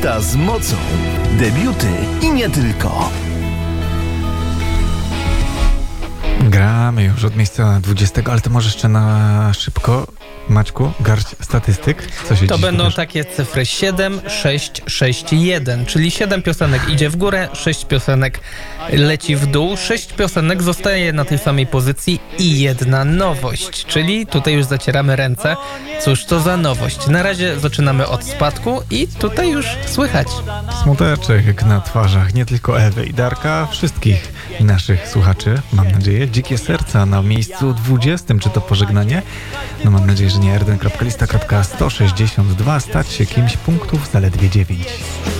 Lista z mocą. Debiuty i nie tylko. Gramy już od miejsca 20, ale to może jeszcze na szybko, Maćku, garść statystyk. Co się To dziś będą wydarzy? takie cyfry 7, 6, 6, 1, czyli 7 piosenek idzie w górę, 6 piosenek leci w dół, 6 piosenek zostaje na tej samej pozycji i jedna nowość, czyli tutaj już zacieramy ręce. Cóż to za nowość? Na razie zaczynamy od spadku i tutaj już słychać. Smuteczek na twarzach nie tylko Ewy i Darka, wszystkich naszych słuchaczy, mam nadzieję. Dzikie serca na miejscu 20, czy to pożegnanie? No mam nadzieję, że nie. rden.lista.162 stać się kimś punktów zaledwie 9.